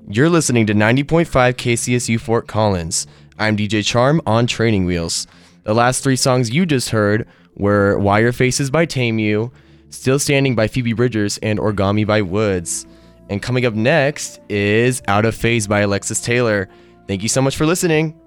You're listening to 90.5 KCSU Fort Collins. I'm DJ Charm on Training Wheels. The last three songs you just heard were Wire Faces by Tame You, Still Standing by Phoebe Bridgers, and Origami by Woods. And coming up next is Out of Phase by Alexis Taylor. Thank you so much for listening.